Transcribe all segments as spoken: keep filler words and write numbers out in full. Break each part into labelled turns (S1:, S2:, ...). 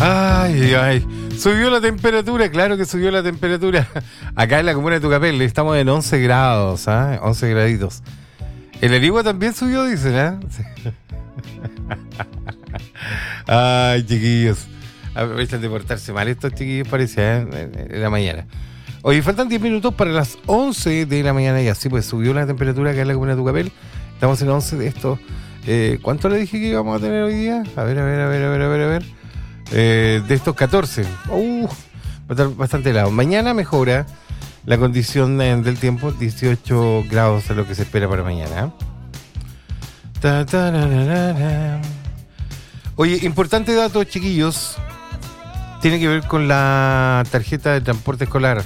S1: Ay, ay, subió la temperatura, claro que subió la temperatura. Acá en la comuna de Tucapel estamos en once grados, ¿ah? ¿eh? once graditos. El Arigua también subió, dicen, ¿ah? ¿eh? Ay, chiquillos. Aprovechan de portarse mal estos chiquillos, parece, ¿eh? en, en la mañana. Oye, faltan diez minutos para las once de la mañana y así pues subió la temperatura acá en la comuna de Tucapel. Estamos en once de estos. Eh, ¿Cuánto le dije que íbamos a tener hoy día? A ver, a ver, a ver, a ver, a ver, a ver. Eh, de estos catorce. Uh, va a estar bastante helado. Mañana mejora la condición eh, del tiempo, dieciocho grados es lo que se espera para mañana. Ta, ta, ra, ra, ra. Oye, importante dato, chiquillos. Tiene que ver con la tarjeta de transporte escolar.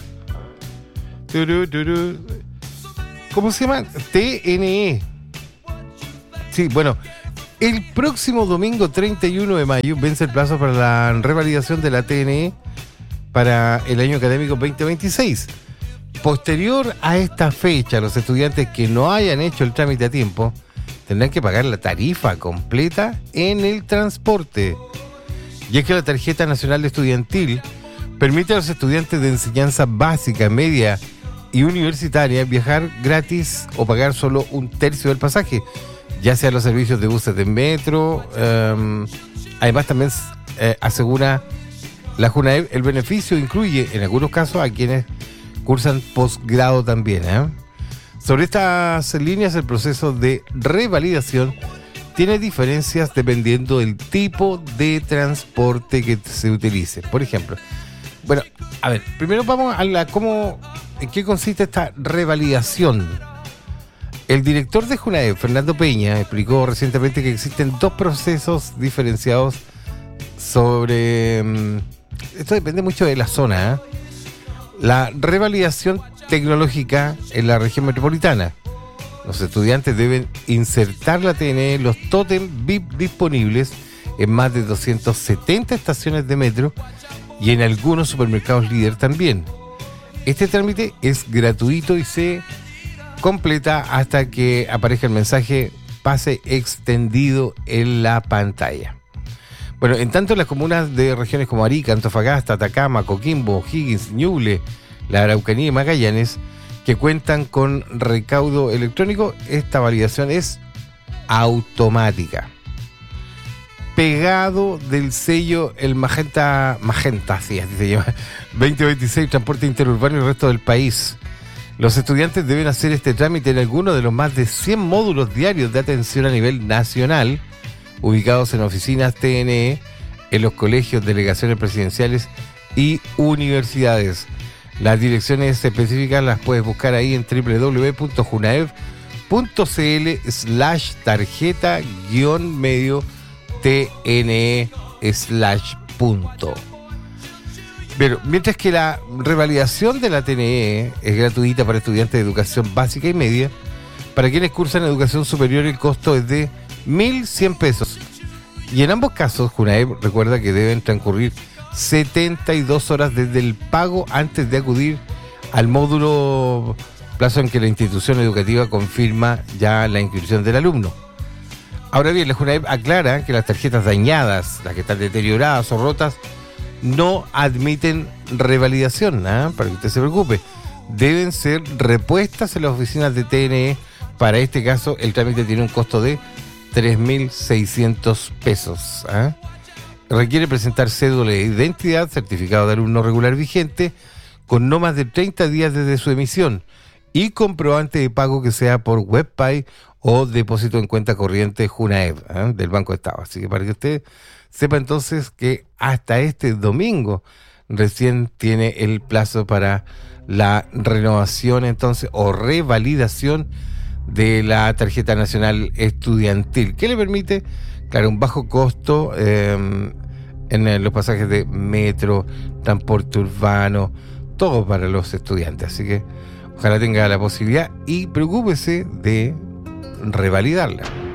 S1: Turu, turu. ¿Cómo se llama? T N E. Sí, bueno. El próximo domingo treinta y uno de mayo vence el plazo para la revalidación de la T N E para el año académico veinte veintiséis. Posterior a esta fecha, los estudiantes que no hayan hecho el trámite a tiempo tendrán que pagar la tarifa completa en el transporte. Y es que la Tarjeta Nacional Estudiantil permite a los estudiantes de enseñanza básica, media y universitaria viajar gratis o pagar solo un tercio del pasaje, ya sea los servicios de buses de metro. Um, además también eh, asegura la Junaev, el beneficio incluye en algunos casos a quienes cursan posgrado también. ¿eh? Sobre estas líneas el proceso de revalidación tiene diferencias dependiendo del tipo de transporte que se utilice. Por ejemplo, bueno, a ver, primero vamos a la cómo, en qué consiste esta revalidación. El director de Junaev, Fernando Peña, explicó recientemente que existen dos procesos diferenciados sobre... Esto depende mucho de la zona. ¿eh? La revalidación tecnológica en la región metropolitana. Los estudiantes deben insertar la T N E en los tótem V I P disponibles en más de doscientas setenta estaciones de metro y en algunos supermercados líder también. Este trámite es gratuito y se completa hasta que aparezca el mensaje pase extendido en la pantalla. Bueno, en tanto las comunas de regiones como Arica, Antofagasta, Atacama, Coquimbo, O'Higgins, Ñuble, la Araucanía y Magallanes, que cuentan con recaudo electrónico, esta validación es automática. Pegado del sello el Magenta, Magenta, así se llama, veinte veintiséis, transporte interurbano y el resto del país. Los estudiantes deben hacer este trámite en alguno de los más de cien módulos diarios de atención a nivel nacional, ubicados en oficinas T N E, en los colegios, delegaciones presidenciales y universidades. Las direcciones específicas las puedes buscar ahí en www.junaev.cl slash tarjeta guión medio tne slash punto. Pero mientras que la revalidación de la T N E es gratuita para estudiantes de educación básica y media, para quienes cursan educación superior el costo es de mil cien pesos. Y en ambos casos, Junaev recuerda que deben transcurrir setenta y dos horas desde el pago antes de acudir al módulo, plazo en que la institución educativa confirma ya la inscripción del alumno. Ahora bien, la Junaev aclara que las tarjetas dañadas, las que están deterioradas o rotas, no admiten revalidación, ¿eh? Para que usted se preocupe. Deben ser repuestas en las oficinas de T N E. Para este caso, el trámite tiene un costo de tres mil seiscientos pesos. ¿eh? Requiere presentar cédula de identidad, certificado de alumno regular vigente, con no más de treinta días desde su emisión, y comprobante de pago que sea por WebPay o depósito en cuenta corriente Junaev, ¿eh? del Banco de Estado. Así que para que usted sepa entonces que hasta este domingo recién tiene el plazo para la renovación entonces o revalidación de la tarjeta nacional estudiantil, que le permite, claro, un bajo costo eh, en los pasajes de metro, transporte urbano, todo para los estudiantes. Así que ojalá tenga la posibilidad y preocúpese de revalidarla.